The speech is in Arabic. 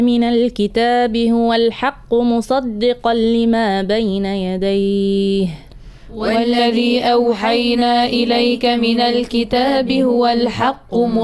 من الكتاب هو الحق مصدقا لما بين يديه والذي أوحينا إليك من الكتاب هو الحق